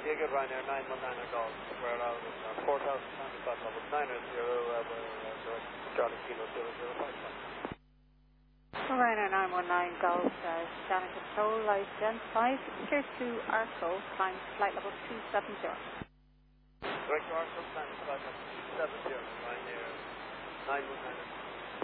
Jacob Ryanair 919 Golf. We're out at 4,000 level 9 0, direct Charlie Kilo 0055. Ryanair 919 Golf, scanning control, light Gen 5, clear to Arco, climb flight level 270. Direct to Arco, climb flight level 270, Ryanair 919.